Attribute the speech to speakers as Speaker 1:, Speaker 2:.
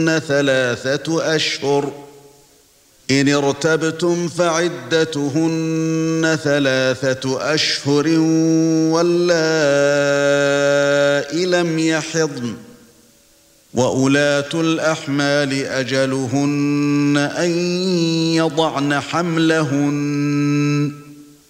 Speaker 1: ثلاثة أشهر إن ارتبتم فعدتهن ثلاثة أشهر واللائي لم يحضن وأولات الأحمال أجلهن أن يضعن حملهن